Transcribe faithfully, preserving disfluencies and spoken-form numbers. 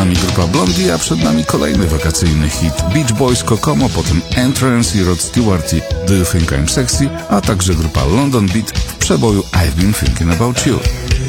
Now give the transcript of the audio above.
nami grupa Blondie, a przed nami kolejny wakacyjny hit Beach Boys Kokomo, potem Entrance i Rod Stewart i Do You Think I'm Sexy, a także grupa London Beat w przeboju I've Been Thinking About You.